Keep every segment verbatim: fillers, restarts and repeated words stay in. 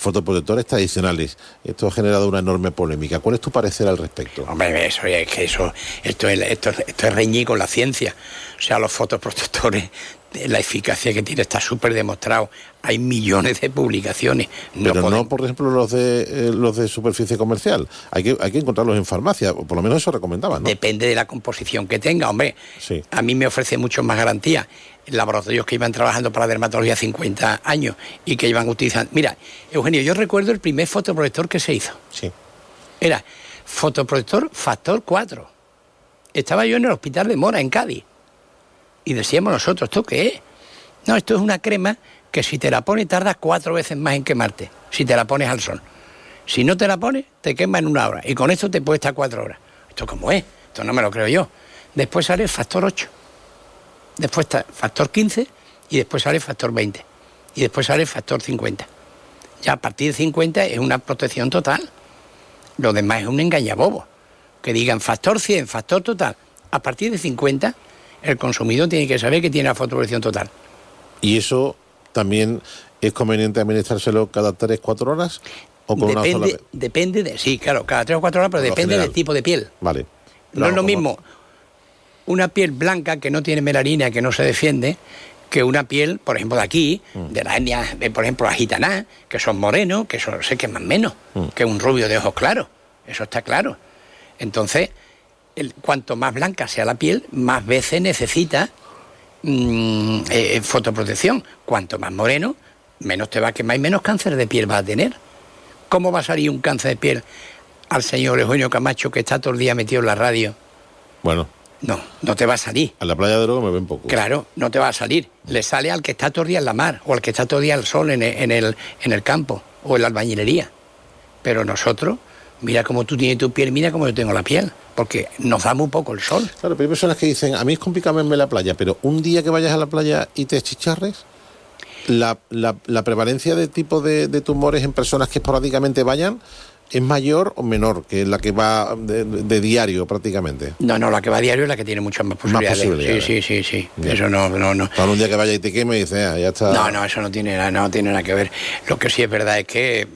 fotoprotectores tradicionales. Esto ha generado una enorme polémica. ¿Cuál es tu parecer al respecto? Hombre, eso es que eso, esto es, esto, esto es reñir con la ciencia. O sea, los fotoprotectores, la eficacia que tiene está súper demostrado. Hay millones de publicaciones. No Pero podemos... no, por ejemplo, los de eh, los de superficie comercial. Hay que hay que encontrarlos en farmacia, o por lo menos eso recomendaban, ¿no? Depende de la composición que tenga, hombre. Sí. A mí me ofrece mucho más garantía laboratorios que iban trabajando para la dermatología cincuenta años y que iban utilizando... Mira, Eugenio, yo recuerdo el primer fotoprotector que se hizo. Sí. Era fotoprotector factor cuatro. Estaba yo en el hospital de Mora, en Cádiz. Y decíamos nosotros, ¿esto qué es? No, esto es una crema que si te la pones tardas cuatro veces más en quemarte, si te la pones al sol. Si no te la pones, te quema en una hora. Y con esto te puede estar cuatro horas. ¿Esto cómo es? Esto no me lo creo yo. Después sale el factor ocho. Después está factor quince y después sale factor veinte. Y después sale factor cincuenta. Ya a partir de cincuenta es una protección total. Lo demás es un engañabobo. Que digan factor cien, factor total. A partir de cincuenta, el consumidor tiene que saber que tiene la fotoprotección total. ¿Y eso también es conveniente administrárselo cada tres, cuatro horas? ¿O con depende, una sola vez? Depende de... Sí, claro, cada tres o cuatro horas, pero depende general. Del tipo de piel. Vale. No, no es lo como... mismo una piel blanca que no tiene melanina, que no se defiende, que una piel, por ejemplo, de aquí, mm. de la etnia, de, por ejemplo, la gitaná, que son morenos, que son, se queman menos mm. que un rubio de ojos claros. Eso está claro. Entonces, el, cuanto más blanca sea la piel, más veces necesita mmm, eh, fotoprotección. Cuanto más moreno, menos te va a quemar y menos cáncer de piel va a tener. ¿Cómo va a salir un cáncer de piel al señor Eugenio Camacho, que está todo el día metido en la radio? Bueno... No, no te va a salir. A la playa de Oro me ven poco. Claro, no te va a salir. Le sale al que está todo el día en la mar, o al que está todo el día al sol en el, en el, en el campo, o en la albañilería. Pero nosotros, mira cómo tú tienes tu piel, mira cómo yo tengo la piel, porque nos da muy poco el sol. Claro, pero hay personas que dicen, a mí es complicado verme en la playa, pero un día que vayas a la playa y te chicharres, la, la, la prevalencia de tipo de, de tumores en personas que esporádicamente vayan... ¿es mayor o menor que la que va de, de diario prácticamente? No, no, la que va a diario es la que tiene muchas más posibilidades. Más posibilidades. Sí, sí, sí, sí. Eso no, no, no. Para un día que vaya y te queme y dices, ah, ya está. No, no, eso no tiene, nada, no tiene nada que ver. Lo que sí es verdad es que,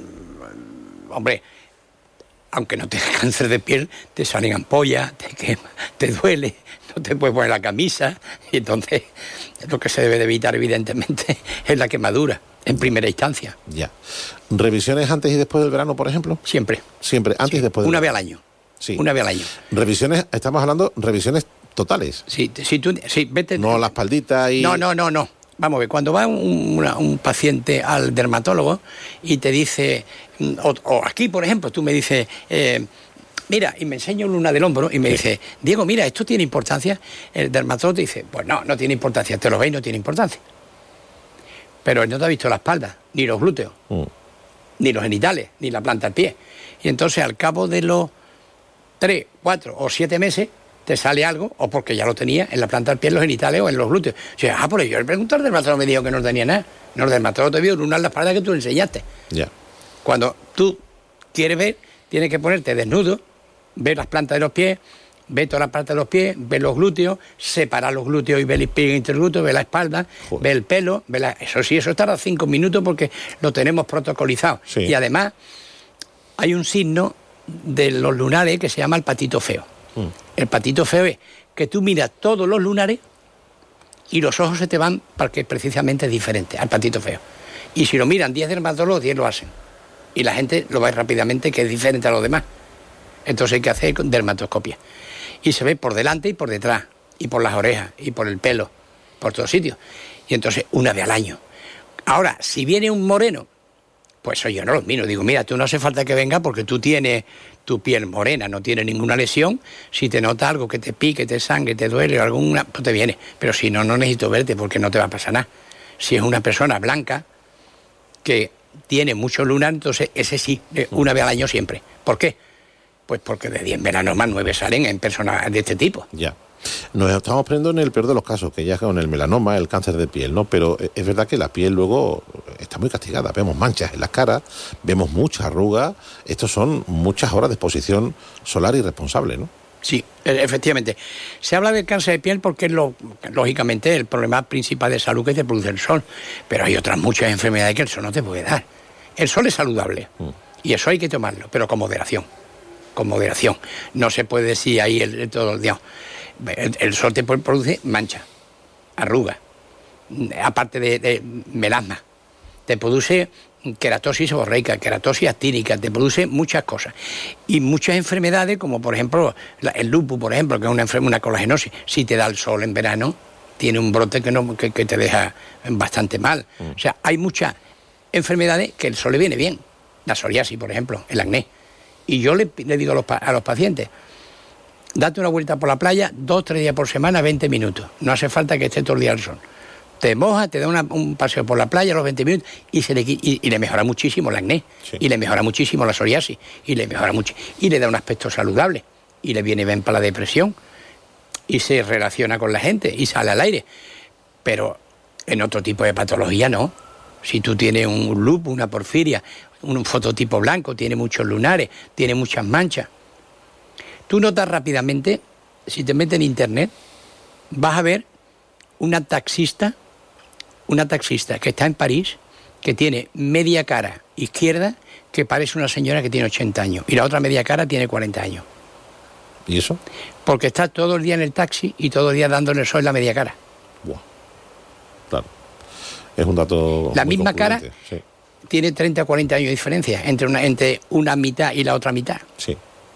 hombre, aunque no tengas cáncer de piel, te salen ampollas, te quema, te duele, no te puedes poner la camisa, y entonces lo que se debe de evitar, evidentemente, es la quemadura. En primera instancia. Ya. ¿Revisiones antes y después del verano, por ejemplo? Siempre. Siempre, antes sí. y después del Una verano. vez al año. Sí. Una vez al año. Revisiones, estamos hablando revisiones totales. Sí, si tú, sí, vete. No la espaldita y... No, no, no, no. Vamos a ver, cuando va un, una, un paciente al dermatólogo y te dice, o, o aquí, por ejemplo, tú me dices, eh, mira, y me enseño luna del hombro y me sí. dice, Diego, mira, ¿esto tiene importancia? El dermatólogo te dice, pues no, no tiene importancia, te lo veis, no tiene importancia. Pero él no te ha visto la espalda, ni los glúteos, mm. ni los genitales, ni la planta del pie. Y entonces al cabo de los tres, cuatro o siete meses te sale algo, o porque ya lo tenía en la planta del pie, en los genitales o en los glúteos. O sea, ah, por ello, el preguntar al dermatólogo me dijo que no tenía nada. No, el dermatólogo te vio lunar en la espalda que tú le enseñaste. Ya. Yeah. Cuando tú quieres ver, tienes que ponerte desnudo, ver las plantas de los pies, ve toda la parte de los pies, ve los glúteos, separa los glúteos y ve el pliegue interglúteo, ve la espalda, Joder. ve el pelo, ve la... eso sí, eso tarda cinco minutos porque lo tenemos protocolizado. Sí. Y además hay un signo de los lunares que se llama el patito feo. Mm. El patito feo es que tú miras todos los lunares y los ojos se te van porque precisamente es diferente al patito feo. Y si lo miran diez dermatólogos, diez lo hacen. Y la gente lo ve rápidamente que es diferente a los demás. Entonces hay que hacer dermatoscopia. Y se ve por delante y por detrás, y por las orejas, y por el pelo, por todos sitios. Y entonces, una vez al año. Ahora, si viene un moreno, pues yo no lo miro. Digo, mira, tú no hace falta que venga porque tú tienes tu piel morena, no tienes ninguna lesión. Si te nota algo que te pique, te sangre, te duele o alguna, pues te viene. Pero si no, no necesito verte porque no te va a pasar nada. Si es una persona blanca que tiene mucho lunar, entonces ese sí, una vez al año siempre. ¿Por qué? Pues porque de diez veranos más nueve salen en personas de este tipo. Ya. Nos estamos poniendo en el peor de los casos, que ya es con el melanoma, el cáncer de piel, ¿no? Pero es verdad que la piel luego está muy castigada. Vemos manchas en las caras, vemos muchas arrugas. Estos son muchas horas de exposición solar irresponsable, ¿no? Sí, efectivamente. Se habla del cáncer de piel porque es, lo, lógicamente, el problema principal de salud que te produce el sol. Pero hay otras muchas enfermedades que el sol no te puede dar. El sol es saludable mm. y eso hay que tomarlo, pero con moderación, con moderación. No se puede decir ahí el, el, todo el día. El, el sol te produce mancha, arruga, aparte de, de melasma, te produce queratosis seborreica, queratosis actínica, te produce muchas cosas. Y muchas enfermedades, como por ejemplo la, el lupus, por ejemplo, que es una enfermedad, una colagenosis, si te da el sol en verano, tiene un brote que, no, que, que te deja bastante mal. Mm. O sea, hay muchas enfermedades que el sol le viene bien. La psoriasis, por ejemplo, el acné. Y yo le, le digo a los, a los pacientes, date una vuelta por la playa, dos, tres días por semana, veinte minutos. No hace falta que esté todo el día al sol. Te moja, te da una, un paseo por la playa a los veinte minutos y, se le, y, y le mejora muchísimo el acné, sí. y le mejora muchísimo la psoriasis, y le mejora mucho, y le da un aspecto saludable, y le viene bien para la depresión, y se relaciona con la gente, y sale al aire. Pero en otro tipo de patología no. Si tú tienes un lupus, una porfiria, un fototipo blanco, tiene muchos lunares, tiene muchas manchas, tú notas rápidamente, si te metes en internet, vas a ver una taxista, una taxista que está en París, que tiene media cara izquierda, que parece una señora que tiene ochenta años, y la otra media cara tiene cuarenta años. ¿Y eso? Porque está todo el día en el taxi y todo el día dándole el sol en la media cara. Wow. Claro. Es un dato. La misma cara sí. tiene treinta o cuarenta años de diferencia entre una, entre una mitad y la otra mitad. Sí.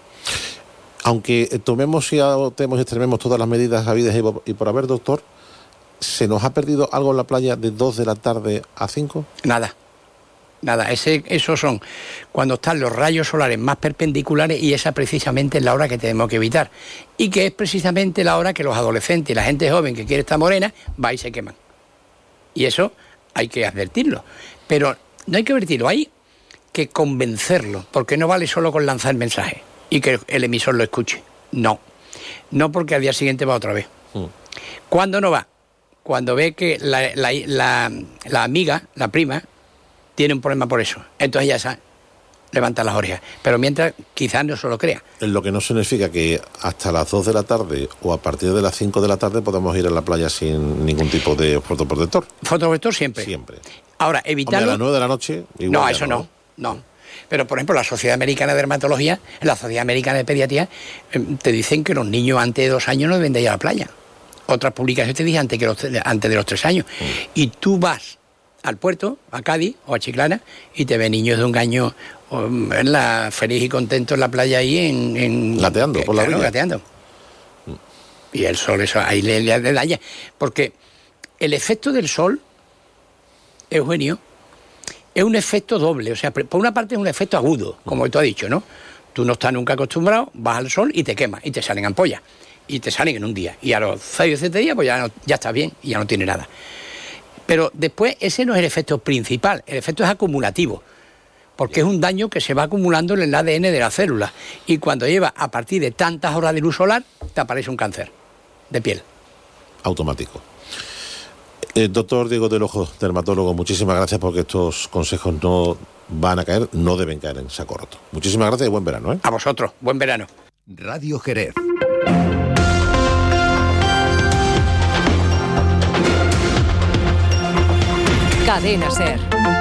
Aunque tomemos y adoptemos y extrememos todas las medidas habidas y por haber, doctor, ¿se nos ha perdido algo en la playa de dos de la tarde a cinco? Nada. Nada, ese, esos son cuando están los rayos solares más perpendiculares, y esa precisamente es la hora que tenemos que evitar. Y que es precisamente la hora que los adolescentes y la gente joven que quiere estar morena va y se queman. Y eso hay que advertirlo. Pero no hay que advertirlo, hay que convencerlo, porque no vale solo con lanzar el mensaje y que el emisor lo escuche. No, no, porque al día siguiente va otra vez. Mm. ¿Cuándo no va? Cuando ve que la, la, la, la amiga, la prima, tiene un problema por eso. Entonces ya sabe, levanta las orejas. Pero mientras, quizás no se lo crea. Lo que no significa que hasta las dos de la tarde o a partir de las cinco de la tarde podemos ir a la playa sin ningún tipo de fotoprotector. Fotoprotector siempre. Siempre. Ahora, evitarlo... Hombre, a las nueve de la noche... Igual no, eso no. no. no. Pero, por ejemplo, la Sociedad Americana de Dermatología, la Sociedad Americana de Pediatría, te dicen que los niños antes de dos años no deben de ir a la playa. Otras publicaciones te dicen antes, que los, antes de los tres años. Mm. Y tú vas al puerto, a Cádiz o a Chiclana, y te ven niños de un año en la, feliz y contento en la playa ahí en... en lateando, por la claro, orilla. Lateando. Mm. Y el sol, eso ahí le, le, le daña. Porque el efecto del sol, Eugenio, es un efecto doble. O sea, por una parte es un efecto agudo, como tú has dicho, ¿no? Tú no estás nunca acostumbrado, vas al sol y te quemas, y te salen ampollas, y te salen en un día. Y a los seis o siete días, pues ya, no, ya estás bien, y ya no tiene nada. Pero después ese no es el efecto principal, el efecto es acumulativo, porque es un daño que se va acumulando en el A D N de la célula, y cuando lleva a partir de tantas horas de luz solar, te aparece un cáncer de piel. Automático. Eh, doctor Diego del Ojo, dermatólogo, muchísimas gracias, porque estos consejos no van a caer, no deben caer en saco roto. Muchísimas gracias y buen verano, ¿eh? A vosotros, buen verano. Radio Jerez. Cadena SER.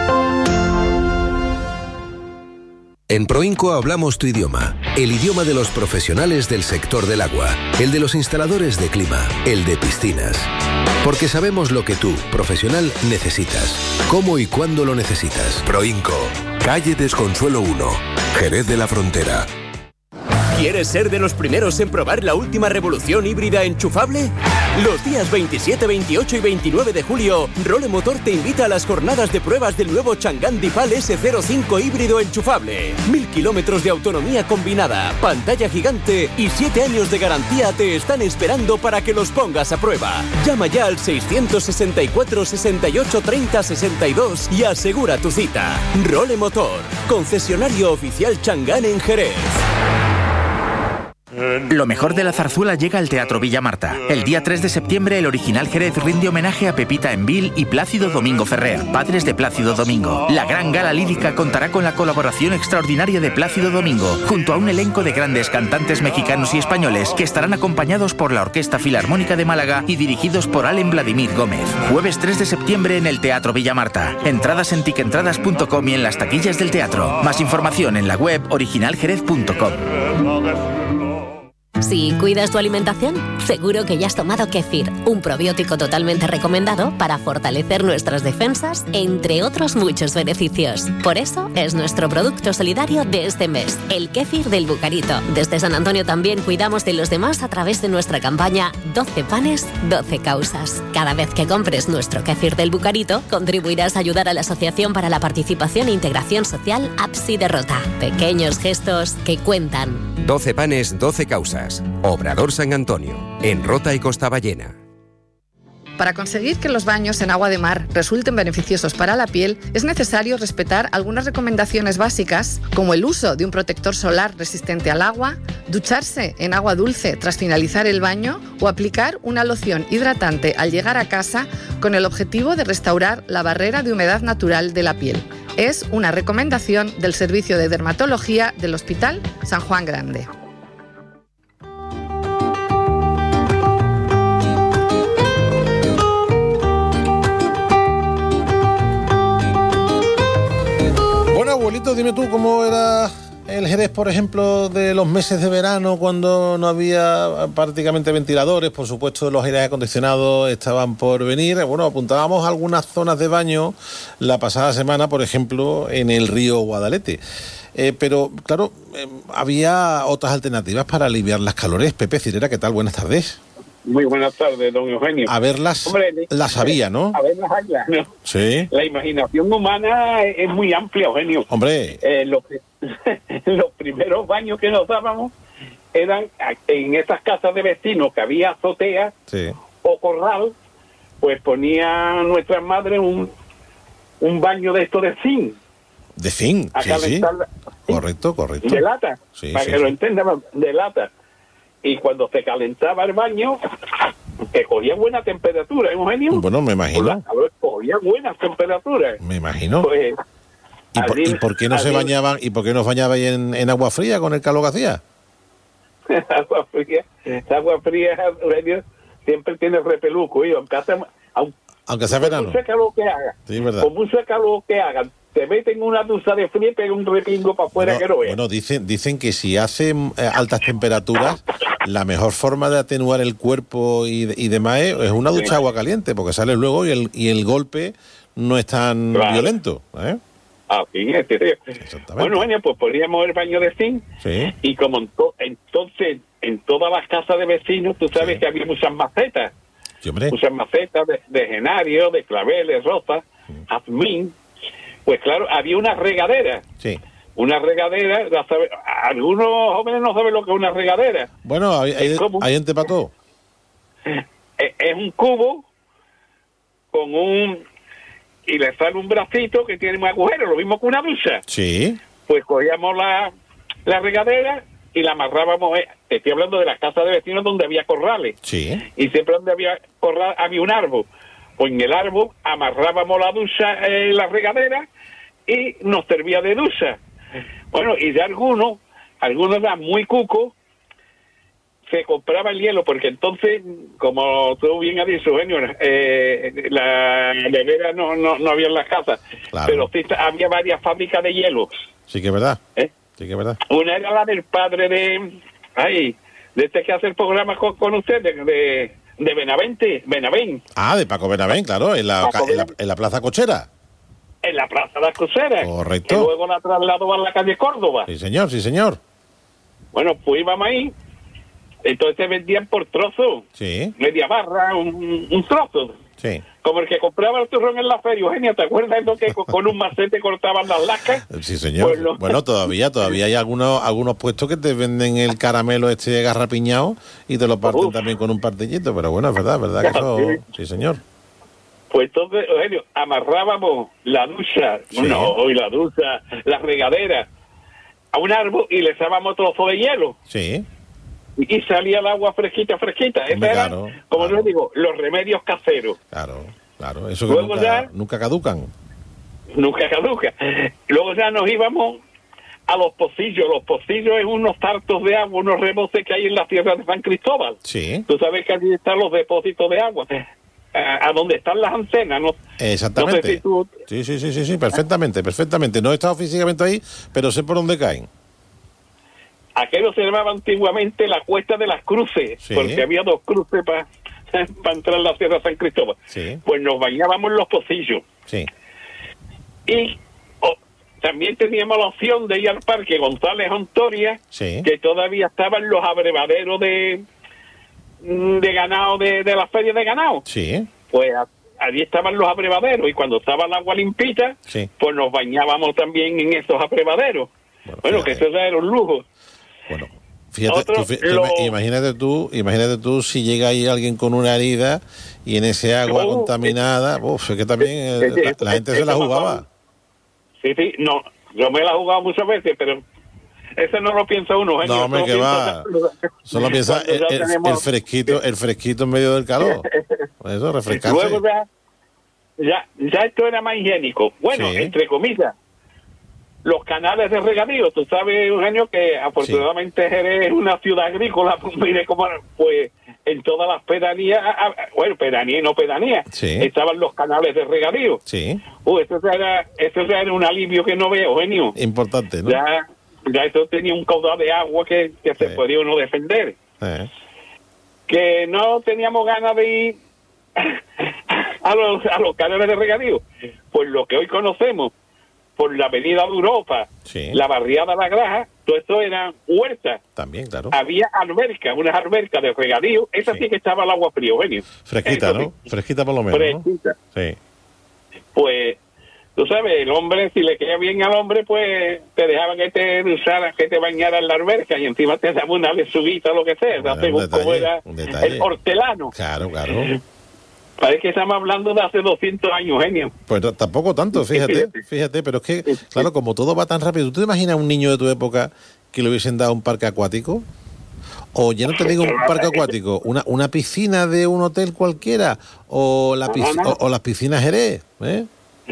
En Proinco hablamos tu idioma, el idioma de los profesionales del sector del agua, el de los instaladores de clima, el de piscinas. Porque sabemos lo que tú, profesional, necesitas, cómo y cuándo lo necesitas. Proinco, calle Desconsuelo uno, Jerez de la Frontera. ¿Quieres ser de los primeros en probar la última revolución híbrida enchufable? Los días veintisiete, veintiocho y veintinueve de julio, Role Motor te invita a las jornadas de pruebas del nuevo Chang'an Dipal ese cero cinco híbrido enchufable. Mil kilómetros de autonomía combinada, pantalla gigante y siete años de garantía te están esperando para que los pongas a prueba. Llama ya al seiscientos sesenta y cuatro, sesenta y ocho, treinta, sesenta y dos y asegura tu cita. Role Motor, concesionario oficial Chang'an en Jerez. Lo mejor de la zarzuela llega al Teatro Villa Marta. El día tres de septiembre, el Original Jerez rinde homenaje a Pepita Envil y Plácido Domingo Ferrer, padres de Plácido Domingo. La gran gala lírica contará con la colaboración extraordinaria de Plácido Domingo, junto a un elenco de grandes cantantes mexicanos y españoles que estarán acompañados por la Orquesta Filarmónica de Málaga y dirigidos por Allen Vladimir Gómez. Jueves tres de septiembre en el Teatro Villa Marta. Entradas en tiquentradas punto com y en las taquillas del teatro. Más información en la web original jerez punto com. Si cuidas tu alimentación, seguro que ya has tomado kéfir, un probiótico totalmente recomendado para fortalecer nuestras defensas, entre otros muchos beneficios. Por eso es nuestro producto solidario de este mes, el kéfir del Bucarito. Desde San Antonio también cuidamos de los demás a través de nuestra campaña doce panes, doce causas. Cada vez que compres nuestro kéfir del Bucarito, contribuirás a ayudar a la Asociación para la Participación e Integración Social APSI de Rota. Pequeños gestos que cuentan. doce panes, doce causas. Obrador San Antonio, en Rota y Costa Ballena. Para conseguir que los baños en agua de mar resulten beneficiosos para la piel, es necesario respetar algunas recomendaciones básicas, como el uso de un protector solar resistente al agua, ducharse en agua dulce tras finalizar el baño o aplicar una loción hidratante al llegar a casa con el objetivo de restaurar la barrera de humedad natural de la piel. Es una recomendación del Servicio de Dermatología del Hospital San Juan Grande. Abuelito, dime tú cómo era el Jerez, por ejemplo, de los meses de verano, cuando no había prácticamente ventiladores. Por supuesto, los aires acondicionados estaban por venir. Bueno, apuntábamos algunas zonas de baño la pasada semana, por ejemplo, en el río Guadalete. Eh, pero, claro, eh, había otras alternativas para aliviar las calores. Pepe Cirera, ¿qué tal? Buenas tardes. Muy buenas tardes, don Eugenio. A verlas, Hombre, las había, ¿no? A verlas allá, ¿no? Sí. La imaginación humana es muy amplia, Eugenio. Hombre. Eh, los, los primeros baños que nos dábamos eran en esas casas de vecinos que había azotea, sí, o corral, pues ponía nuestras madres un, un baño de esto de zinc. De zinc, sí, sí. Correcto, correcto. De lata, sí, para sí, que sí. lo entendan, de lata. Y cuando se calentaba el baño, que cogía buena temperatura, ¿eh, Eugenio? Bueno, me imagino. Pues, cogía buenas temperaturas. Me imagino. Pues, ¿Y, por, ¿Y por qué no se bañaban y por qué no os bañabais en, en agua fría con el calor que hacía? agua fría, agua fría, Eugenio, siempre tiene repeluco, ¿eh? aunque, hace, aunque, aunque sea verano. Con mucho calor que haga, sí, verdad. Con mucho calor que hagan, te meten una ducha de frío y pega un repingo para afuera, bueno, que no es. Bueno, dicen, dicen que si hace eh, altas temperaturas, la mejor forma de atenuar el cuerpo y, y demás es una ducha de agua caliente, porque sale luego y el, y el golpe no es tan claro. violento, ¿eh? Así es, sí. Bueno, bueno, pues poníamos el baño de zinc, sí, y como en to, entonces en todas las casas de vecinos, tú sabes, sí, que había muchas macetas, sí, hombre. muchas macetas de, de genario, de claveles, rosas, sí, jazmín. Pues claro, había una regadera. Sí. Una regadera, la sabe, algunos jóvenes no saben lo que es una regadera. Bueno, hay, hay, hay gente para todo. Es, es un cubo con un... y le sale un bracito que tiene un agujero, lo mismo que una ducha. Sí. Pues cogíamos la, la regadera y la amarrábamos. Estoy hablando de las casas de vecinos donde había corrales. Sí. Y siempre donde había corral había un árbol. Pues en el árbol amarrábamos la ducha en eh, la regadera y nos servía de ducha. Bueno, y de algunos, algunos eran muy cucos, se compraba el hielo, porque entonces, como tú bien has dicho, Eugenio, eh, la nevera no, no, no había en las casas, claro, pero sí había varias fábricas de hielo. Sí que es verdad, ¿Eh? sí que es verdad. Una era la del padre de, ay, de este que hace el programa con, con ustedes, de... de Benavente, Benavent. Ah, de Paco Benavent, claro, en la, en la, en la Plaza Cochera. En la Plaza de las Cocheras. Correcto. Que luego la trasladó a la calle Córdoba. Sí, señor, sí, señor. Bueno, pues íbamos ahí, entonces se vendían por trozos. Sí. Media barra, un, un trozo. Sí. Como el que compraba el turrón en la feria, Eugenio, ¿te acuerdas de lo que con un macete cortaban las lacas? Sí, señor. Pues lo... Bueno, todavía todavía hay algunos algunos puestos que te venden el caramelo este garrapiñado y te lo parten Uf. también con un partillito, pero bueno, es verdad, verdad que eso... Sí, sí señor. Pues entonces, Eugenio, amarrábamos la ducha, sí. no, hoy la ducha, la regadera, a un árbol y le echábamos trozo de hielo. Sí. y salía el agua fresquita, fresquita. Esos eran, claro, como claro. les digo, los remedios caseros. Claro, claro. Eso que Luego nunca, ya- nunca caducan. Nunca caduca. Luego ya nos íbamos a los pocillos. Los pocillos es unos tartos de agua, unos reboces que hay en la tierra de San Cristóbal. Sí. Tú sabes que allí están los depósitos de agua, a, a donde están las antenas. No, Exactamente. no sé si tú- Sí, sí, sí, sí, sí, perfectamente, perfectamente. No he estado físicamente ahí, pero sé por dónde caen. Aquello se llamaba antiguamente la Cuesta de las Cruces, Sí. porque había dos cruces para entrar en la Sierra de San Cristóbal. Sí. Pues nos bañábamos en los pocillos. Sí. Y oh, también teníamos la opción de ir al Parque González Ontoria, Sí. que todavía estaban los abrevaderos de, de ganado, de, de la feria de ganado. Sí. Pues a- allí estaban los abrevaderos, y cuando estaba el agua limpita, Sí. pues nos bañábamos también en esos abrevaderos. Bueno, Bueno, que fíjate. eso ya era un lujo. Bueno, fíjate, Otro, tú, fí- tú lo- ima- imagínate tú, imagínate tú si llega ahí alguien con una herida y en ese agua No, contaminada, uf, es que también eh, es- la, la gente se la eso me jugaba. Sí, sí, no, yo me la he jugado muchas veces, pero eso no lo piensa uno, genio. No, hombre, Solo que piensa- va. Solo piensa cuando el, ya el- tenemos- el fresquito, el fresquito en medio del calor. Eso, refrescarse. Luego ya, ya, ya esto era más higiénico. Bueno, Sí. entre comillas, los canales de regadío. Tú sabes, Eugenio, que afortunadamente Jerez es una ciudad agrícola, pues mire cómo, pues en todas las pedanías, ah, ah, bueno, pedanía y no pedanía, Sí. estaban los canales de regadío. Sí, Uh, eso ya era, eso ya era un alivio que no veo, Eugenio. importante, ¿no? Ya, ya eso tenía un caudal de agua que, que se Sí. podía uno defender. Eh, Que no teníamos ganas de ir a los, a los canales de regadío. Pues lo que hoy conocemos por la Avenida de Europa, Sí. la barriada de la Graja, todo esto eran huertas. También, claro. Había albercas, unas albercas de regadío. Esa sí, Sí. que estaba el agua fría, Eugenio. Fresquita, Eso ¿no? sí. Fresquita por lo menos, ¿no? Fresquita. Sí. Pues, tú sabes, el hombre, si le queda bien al hombre, pues te dejaba que te usara, que te bañara en la alberca y encima te daba una lechuguita o lo que sea, Bueno, según un como detalle, era un detalle. el hortelano. Claro, claro. Parece que estamos hablando de hace doscientos años, genio. Pues no, tampoco tanto, fíjate, Fíjate. fíjate, pero es que, claro, como todo va tan rápido, ¿tú te imaginas un niño de tu época que le hubiesen dado un parque acuático? O ya no te digo un parque acuático, una, una piscina de un hotel cualquiera, o, la pisc- No, no. o, o las piscinas Jerez, ¿eh?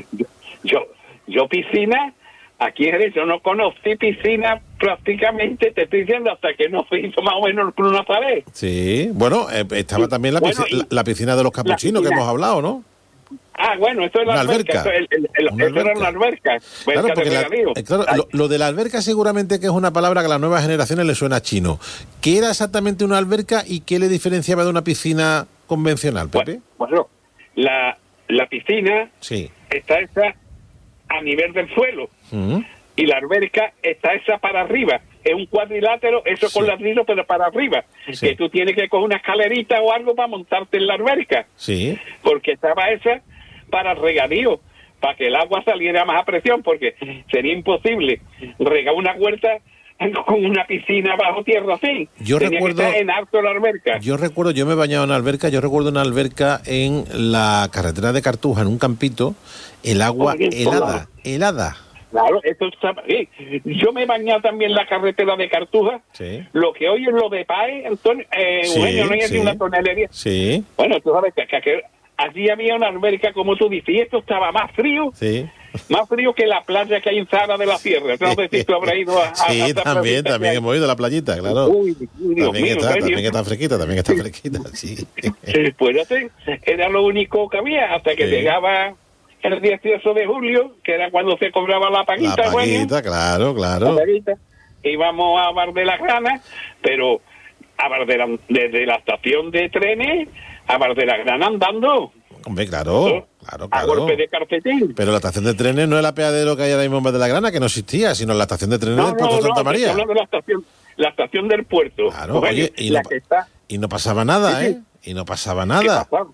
Yo, yo piscina, aquí en Jerez, yo no conocí piscina prácticamente, te estoy diciendo, hasta que no fui más o menos el Club Nazaret. Sí, bueno, eh, estaba también la, Bueno, pisci- y- la, la piscina de los capuchinos que piscina. hemos hablado, ¿no? Ah, bueno, esto es la Una alberca. alberca. Esto, el, el, el, Una esto era alberca. una alberca. Claro, alberca porque de la- regadío. eh, claro, lo, lo de la alberca seguramente que es una palabra que a las nuevas generaciones le suena chino. ¿Qué era exactamente una alberca y qué le diferenciaba de una piscina convencional, Pepe? Bueno, la, la piscina Sí. está hecha a nivel del suelo Mm. y la alberca está hecha para arriba. Es un cuadrilátero, eso Sí. con ladrillo, pero para arriba. Sí. Que tú tienes que coger una escalerita o algo para montarte en la alberca. Sí. Porque estaba hecha para regadío, para que el agua saliera más a presión, porque sería imposible regar una huerta con una piscina bajo tierra así. Yo Tenía recuerdo- que estar en alto la alberca. Yo recuerdo, yo me he bañado en una alberca, yo recuerdo una alberca en la carretera de Cartuja, en un campito, el agua Oye, helada, helada. Claro, esto está- sí. Yo me he bañado también en la carretera de Cartuja. Sí. Lo que hoy es lo de Pae, Antonio, eh, Sí, Eugenio, no hay sí. una tonelería. Sí, Bueno, tú sabes que, que- que allí había una alberca, como tú dices, y esto estaba más frío, sí. más frío que la playa que hay en Zara de la Sierra. No sé si tú habrás ido a... a- a Sí, esa también, playita que también hay. hemos ido a la playita, claro. Uy, uy, Dios También mío, está, Eugenio. también está fresquita, también está fresquita, sí. Pues no sé, era lo único que había, hasta que Sí. llegaba el dieciocho de julio, que era cuando se cobraba la La paguita, Eugenio. paguita, claro, claro. La paguita. Íbamos a Bar de la Grana, pero a Bar de la, desde la estación de trenes a Bar de la Grana andando, Hombre, claro, claro, a claro. golpe de carpetín. Pero la estación de trenes no es el apeadero que hay ahora mismo en Vaz de la Grana, que no existía, sino la estación de trenes No, del no, puerto de no, Santa te estoy María. hablando de la estación, la estación del puerto. Claro, Eugenio, oye, y la no, que está, y no pasaba nada, Sí, sí. ¿eh? Y no pasaba ¿qué nada. pasa?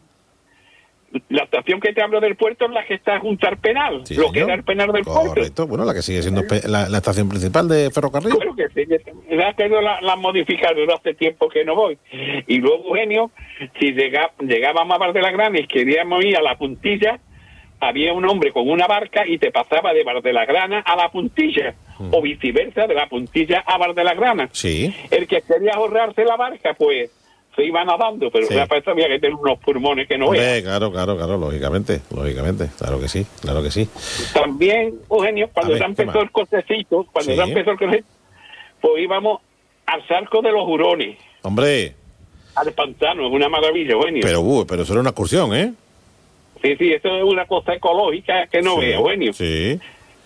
La estación que te hablo del puerto es la que está junto al penal, Sí, lo que señor. era el penal del puerto. Correcto, bueno, la que sigue siendo pe- la, la estación principal de ferrocarril. Claro que sí, ya que no la, la han modificado, no hace tiempo que no voy. Y luego, Eugenio, si llega, llegábamos a Bar de la Grana y queríamos ir a la puntilla, había un hombre con una barca y te pasaba de Bar de la Grana a la Puntilla, mm. o viceversa, de la Puntilla a Bar de la Grana. Sí. El que quería ahorrarse la barca, pues se iba nadando, pero sí. para eso había que tener unos pulmones que no vean. Claro, claro, claro, lógicamente, lógicamente, claro que sí, claro que sí. También, Eugenio, cuando ver, ya empezó el cosecito, cuando sí. ya empezó el cosecito, pues íbamos al Charco de los Hurones. Hombre. Al pantano, es una maravilla, Eugenio. Pero, uh, pero eso era una excursión, ¿eh? Sí, sí, esto es una cosa ecológica que no sí, veo, Eugenio. Sí.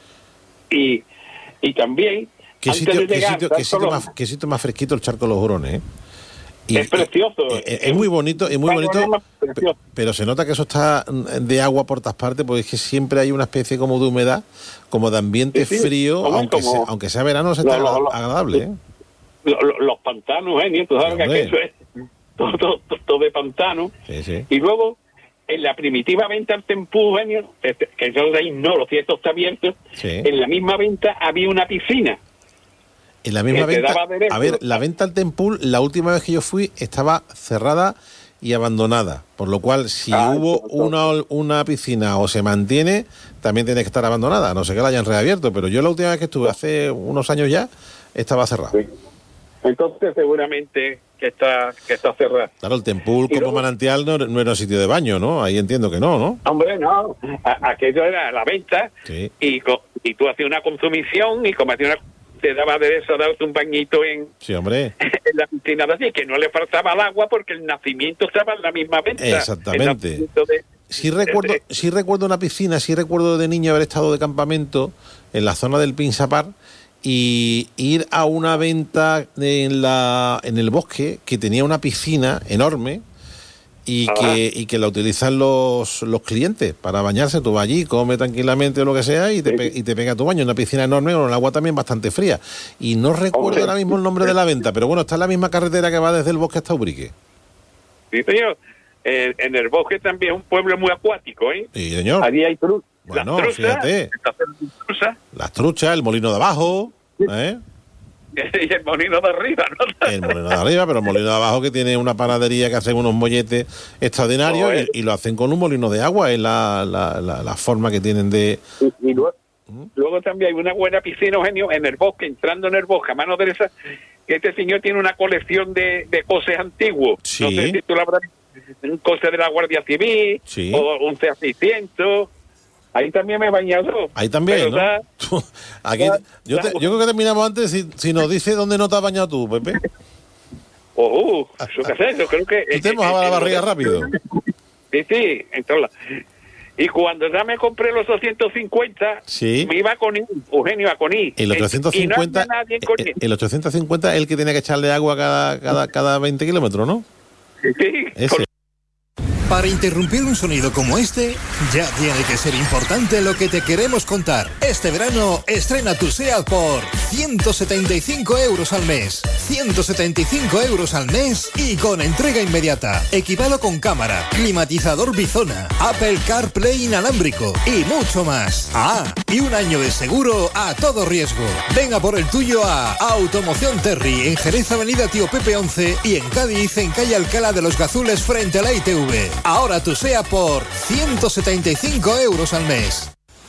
Y, y también, ¿Qué antes sitio, de llegar, qué, sitio, qué, sitio más, qué sitio más fresquito el Charco de los Hurones, ¿eh? Y, es precioso. Y, es, es muy bonito, es muy bonito, pero se nota que eso está de agua por todas partes, porque es que siempre hay una especie como de humedad, como de ambiente sí, sí, frío, como, aunque, como, sea, aunque sea verano, se está lo, lo, agradable, ¿eh? Lo, lo, los pantanos, Genio, tú sabes sí, que eso es todo, todo, todo de pantano. Sí, sí. Y luego, en la primitiva venta al Tempú, Genio, que yo de ahí no, lo cierto está abierto, sí. En la misma venta había una piscina. En la misma venta, a ver, la venta al Tempul, la última vez que yo fui, estaba cerrada y abandonada. Por lo cual, si ah, hubo una, una piscina o se mantiene, también tiene que estar abandonada. A no sé que la hayan reabierto, pero yo la última vez que estuve, hace unos años ya, estaba cerrada. Sí. Entonces, seguramente que está que está cerrada. Claro, el Tempul como luego, manantial no, no era un sitio de baño, ¿no? Ahí entiendo que no, ¿no? Hombre, no. A, aquello era la venta sí. y, y tú hacías una consumición y como hacías una... te daba de eso darte un bañito en, sí, hombre. en la piscina de así, que no le faltaba el agua porque el nacimiento estaba en la misma venta. Exactamente. De, sí recuerdo, de, sí recuerdo una piscina, sí recuerdo de niño haber estado de campamento en la zona del Pinsapar y ir a una venta en la en el bosque que tenía una piscina enorme y ah. que y que la utilizan los los clientes para bañarse. Tú vas allí, come tranquilamente o lo que sea y te, sí. y te pega tu baño. Una piscina enorme con el agua también bastante fría. Y no recuerdo Hombre. ahora mismo el nombre de la venta, pero bueno, está en la misma carretera que va desde el bosque hasta Ubrique. Sí, señor. Eh, en el bosque también es un pueblo muy acuático, ¿eh? Sí, señor. Allí hay truchas. Bueno, las truzas, fíjate. Trucha. Las truchas, el molino de abajo, ¿eh? Y el molino de arriba, ¿no? El molino de arriba, pero el molino de abajo que tiene una panadería que hacen unos molletes extraordinarios oh, y, y lo hacen con un molino de agua, es la, la, la, la forma que tienen de... Y, y luego, ¿Mm? luego también hay una buena piscina, Eugenio, en el bosque, entrando en el bosque, a mano derecha, que este señor tiene una colección de, de cosas antiguos. Sí. No sé si tú la habrás visto, cosas de la Guardia Civil, sí. o un C A seiscientos... Ahí también me he bañado. Ahí también, ¿no? Da, Aquí, da, yo, te, da, yo creo que terminamos antes si, si nos dice dónde no te has bañado tú, Pepe. Oh, uh, yo qué sé, yo creo que... ¿Y te eh, mojaba eh, la barriga eh, rápido? Sí, sí, entonces... Y cuando ya me compré los doscientos cincuenta, sí. me iba con Eugenio a Coní. El ochocientos cincuenta, no el, el ochocientos cincuenta es el que tiene que echarle agua cada, cada, cada veinte kilómetros, ¿no? Sí. Ese. Para interrumpir un sonido como este, ya tiene que ser importante lo que te queremos contar. Este verano, estrena tu SEAT por ciento setenta y cinco euros al mes. ciento setenta y cinco euros al mes y con entrega inmediata. Equipado con cámara, climatizador Bizona, Apple CarPlay inalámbrico y mucho más. Ah, y un año de seguro a todo riesgo. Venga por el tuyo a Automoción Terry, en Jerez Avenida Tío Pepe once y en Cádiz, en calle Alcalá de los Gazules frente a la I T V. Ahora tu SEAT por ciento setenta y cinco euros al mes.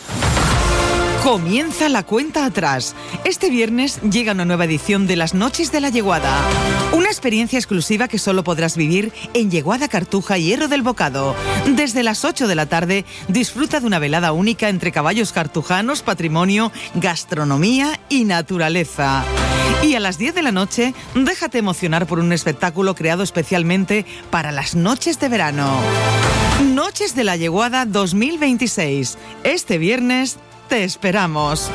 Comienza la cuenta atrás. Este viernes llega una nueva edición de Las Noches de la Yeguada. Una experiencia exclusiva que solo podrás vivir en Yeguada, Cartuja y Hierro del Bocado. Desde las ocho de la tarde disfruta de una velada única entre caballos cartujanos, patrimonio, gastronomía y naturaleza. Y a las diez de la noche, déjate emocionar por un espectáculo creado especialmente para las noches de verano. Noches de la Yeguada dos mil veintiséis. Este viernes te esperamos.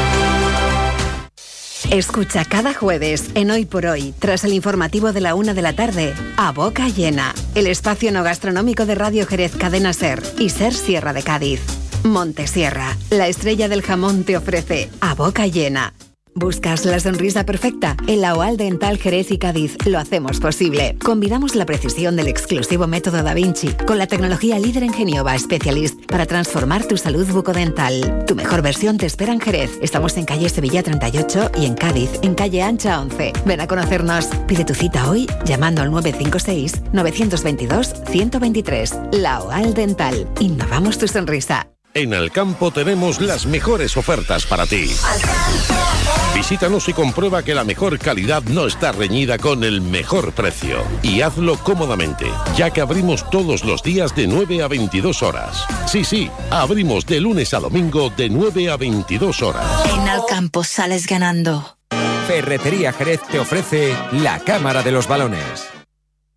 Escucha cada jueves en Hoy por Hoy, tras el informativo de la una de la tarde, A Boca Llena, el espacio no gastronómico de Radio Jerez Cadena Ser y Ser Sierra de Cádiz. Montesierra, la estrella del jamón, te ofrece A Boca Llena. ¿Buscas la sonrisa perfecta? En la OAL Dental Jerez y Cádiz lo hacemos posible. Combinamos la precisión del exclusivo método Da Vinci con la tecnología líder en Genioba Specialist para transformar tu salud bucodental. Tu mejor versión te espera en Jerez. Estamos en calle Sevilla treinta y ocho y en Cádiz, en calle Ancha once. Ven a conocernos. Pide tu cita hoy llamando al nueve cinco seis, nueve dos dos, uno cero dos tres. La OAL Dental. Innovamos tu sonrisa. En Alcampo tenemos las mejores ofertas para ti. Visítanos y comprueba que la mejor calidad no está reñida con el mejor precio. Y hazlo cómodamente, ya que abrimos todos los días de nueve a veintidós horas. Sí, sí, abrimos de lunes a domingo de nueve a veintidós horas. En Alcampo sales ganando. Ferretería Jerez te ofrece la Cámara de los Balones.